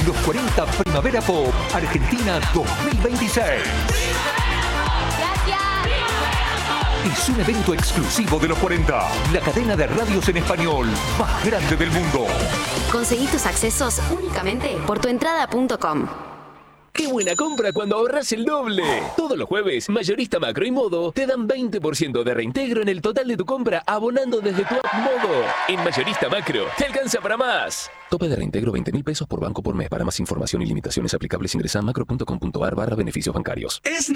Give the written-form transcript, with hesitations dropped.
Los 40 Primavera Pop Argentina 2026. Es un evento exclusivo de los 40, la cadena de radios en español más grande del mundo. Conseguí tus accesos únicamente por tuentrada.com. ¡Qué buena compra cuando ahorras el doble! Todos los jueves, Mayorista Macro y Modo te dan 20% de reintegro en el total de tu compra abonando desde tu app Modo. En Mayorista Macro, te alcanza para más. Tope de reintegro 20.000 pesos por banco por mes. Para más información y limitaciones aplicables ingresa a macro.com.ar/beneficios bancarios.